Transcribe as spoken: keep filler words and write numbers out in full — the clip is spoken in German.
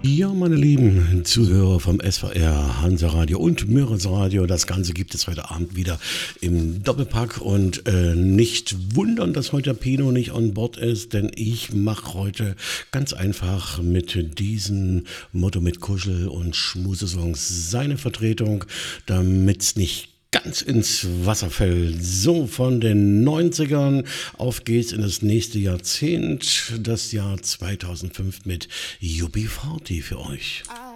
Ja, meine lieben Zuhörer vom S V R, Hansa Radio und Mürres Radio, das Ganze gibt es heute Abend wieder im Doppelpack und äh, nicht wundern, dass heute der Pino nicht an Bord ist, denn ich mache heute ganz einfach mit diesem Motto mit Kuschel und Schmusesongs seine Vertretung, damit es nicht ganz ins Wasser fällt. So, von den neunzigern auf geht's in das nächste Jahrzehnt, das Jahr zweitausendfünf mit U B vierzig für euch.